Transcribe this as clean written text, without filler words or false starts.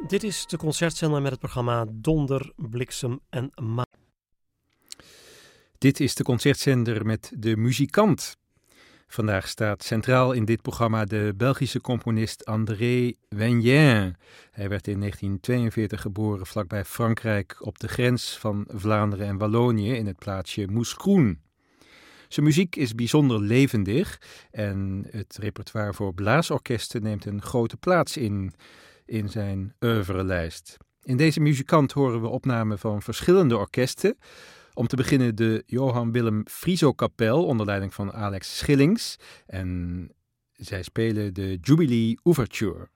Dit is de concertzender met het programma Donder, Bliksem en Maan. Dit is de concertzender met de muzikant. Vandaag staat centraal in dit programma de Belgische componist André Wenjen. Hij werd in 1942 geboren vlakbij Frankrijk op de grens van Vlaanderen en Wallonië in het plaatsje Mouscron. Zijn muziek is bijzonder levendig en het repertoire voor blaasorkesten neemt een grote plaats in zijn oeuvrelijst. In deze muzikant horen we opnamen van verschillende orkesten. Om te beginnen de Johann Willem Frieso Kapel onder leiding van Alex Schillings. En zij spelen de Jubilee Ouverture.